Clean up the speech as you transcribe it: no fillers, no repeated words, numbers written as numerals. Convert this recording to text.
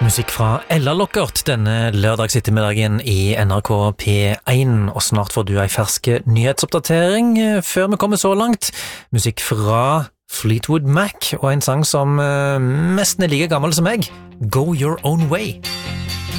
Musikk fra Ella Lockert denne lørdags ettermiddagen i NRK P1, og snart får du en ferske nyhetsoppdatering før vi kommer så langt. Musikk fra Fleetwood Mac og en sang som nesten er like gammel som meg, Go Your Own Way.